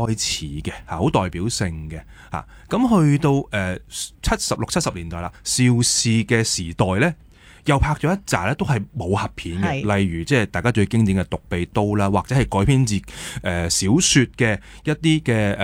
開始嘅好代表性嘅咁去到六七十年代啦，邵氏嘅時代咧，又拍咗一紮咧，都係武俠片嘅，例如即係大家最經典嘅《獨臂刀》啦，或者係改編自小說嘅一啲嘅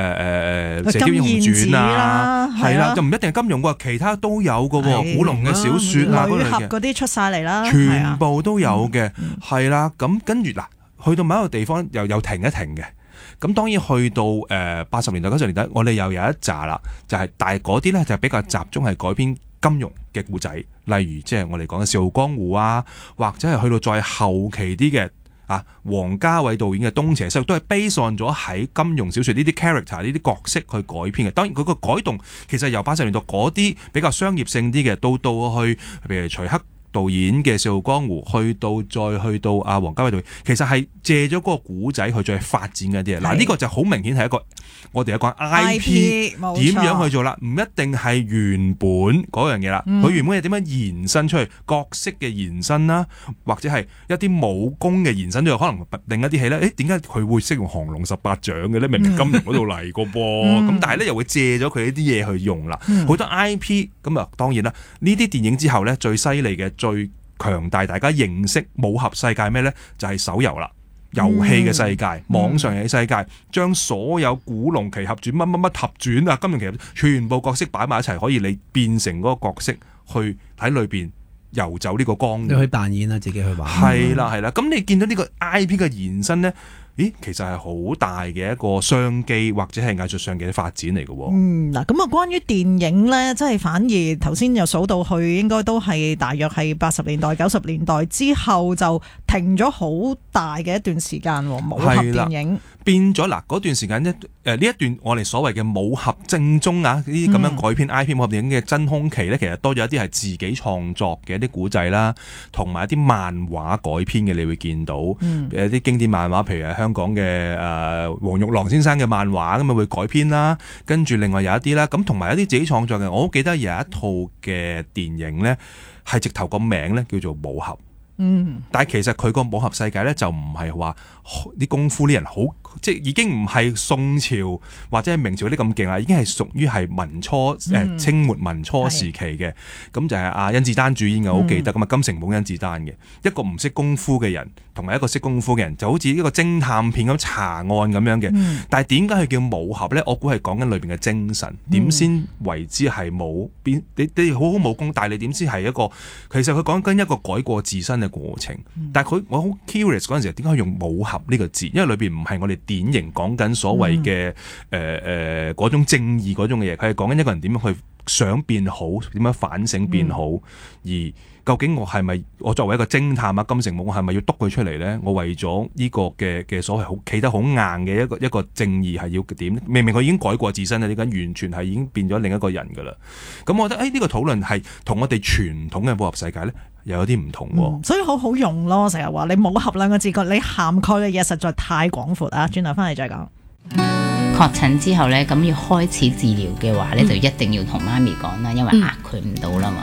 《射雕英雄傳》啊，係啦，就唔一定係金庸喎，其他都有嘅喎，古龍嘅小說啊嗰類嘅， 嗰啲出晒嚟啦， 全部都有嘅，係啦。咁跟住嗱，去到某一個地方又停一停嘅。咁當然去到80年代、90年代，我哋又有一紮啦，但係嗰啲咧就比較集中係改編金庸嘅故仔，例如即係我哋講嘅《笑傲江湖》啊，或者係去到再後期啲嘅王家衛導演嘅《東邪西毒》，都係 base on 咗喺金庸小說呢啲 character 呢啲角色去改編嘅。當然佢個改動其實由80年代嗰啲比較商業性啲嘅，到去譬如徐克導演嘅《笑傲江湖》，再去到王家衛導演，其實係借咗嗰個古仔去再發展嘅啲嘢。嗱，呢個就好明顯係一個我哋講 IP 點樣去做啦，唔一定係原本嗰樣嘢啦。佢原本係點樣延伸出去角色嘅延伸啦，或者係一啲武功嘅延伸都有可能另一啲戲咧。點解佢會識用降龍十八掌嘅咧？明明金庸嗰度嚟個噃，咁但係咧又會借咗佢一啲嘢去用啦。好多 IP 咁啊，當然啦，呢啲電影之後咧最犀利嘅。最強大大家認識武俠世界咩呢？就係手遊啦，遊戲嘅世界，網上遊戲世界，將所有古龍奇俠傳、乜乜乜俠傳啊、金庸奇俠全部角色擺埋一齊，可以你變成嗰個角色去喺裏邊遊走呢個江湖， 你去扮演啊，自己去玩。 係啦係啦，咁你見到呢個 IP 嘅延伸呢？其實係好大嘅一個商機，或者係藝術上嘅發展嚟嘅。 嗱，咁啊，關於電影呢，即係反而頭先又數到去，應該都係大約係80年代、90年代之後就停咗好大嘅一段時間，武俠電影變咗嗱。嗰段時間呢一段我哋所謂嘅武俠正宗呢啲咁樣改編 IP 武俠電影嘅真空期呢，其實多咗一啲係自己創作嘅一啲古仔啦，同埋一啲漫畫改編嘅，你會見到有啲經典漫畫，譬如係香港嘅黃玉郎先生嘅漫畫咁啊會改編啦，跟住另外有一啲啦，咁同埋一啲自己創作嘅，我好記得有一套嘅電影呢，係直頭個名呢叫做武俠。但係其實佢個武俠世界咧就唔係話啲功夫啲人好，即係已經唔係宋朝或者係明朝啲咁勁啦，已經係屬於係民初清末民初時期嘅。咁就係甄子丹主演嘅，好記得咁啊。金城武甄子丹嘅一個唔識功夫嘅人，同埋一個識功夫嘅人，就好似一個偵探片咁查案咁樣嘅。但係點解佢叫武俠咧？我估係講緊裏邊嘅精神，點先為之係武？你好好武功，但係你點知係一個？其實佢講緊一個改過自身嘅過程，但係我好 curious 嗰陣時，點解用武俠呢個字？因為裏邊唔係我哋典型講緊所謂嘅嗰種正義嗰種嘅嘢，佢係講緊一個人點樣去想變好，點樣反省變好，而究竟我係咪我作為一個偵探啊，金城武我係咪要督佢出嚟呢？我為咗呢個嘅所謂好企得好硬嘅一個正義係要點？明明佢已經改過自身啦，呢個完全係已經變咗另一個人噶啦。咁我覺得呢個討論係同我哋傳統嘅武俠世界呢又有啲唔同， 所以好好用咯。成日話你武俠兩個字，你涵蓋嘅嘢實在太廣闊啊！轉頭翻嚟再講。 確診之後呢，咁要開始治療嘅話呢，就一定要同媽咪講啦，因為呃佢唔到啦嘛。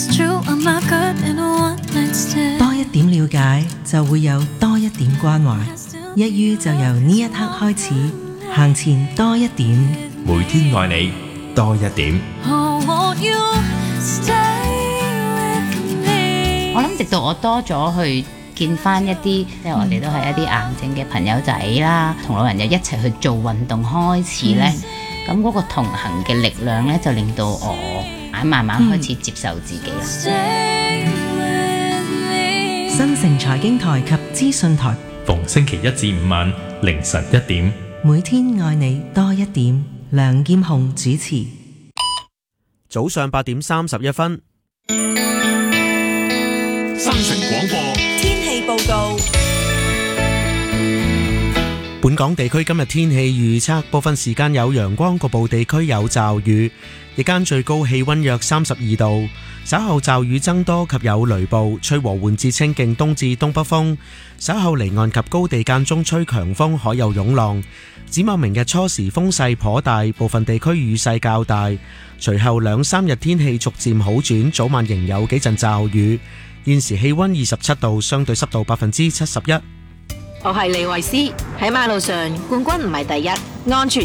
多一點了解，就會有多一點關懷。一於就由呢一刻開始，行前多一點， 每天愛你多一點。 我諗直到我多咗去見翻一啲，即係我哋都係一啲癌症嘅朋友仔啦，同老人又一齊去做運動開始呢。咁嗰個同行嘅力量呢，就令到我慢慢開始接受自己啦。 新城財經台及資訊台， 逢星期1至5晚凌晨1點， 每天愛你多一點。梁劍虹主持。 早上8點31分。 新城廣播天氣報告。 本港地區今日天氣預測，部分時間有陽光，局部地區有驟雨，日間最高氣溫約32度，稍後驟雨增多及有雷暴，吹和緩至清勁東至東北風，稍後離岸及高地間中吹強風，海有湧浪。展望明日初時風勢頗大，部分地區雨勢較大，隨後2-3日天氣逐漸好轉，早晚仍有幾陣驟雨。現時氣溫27度，相對濕度71%。 我係李慧詩，喺馬路上冠軍唔係第一，安全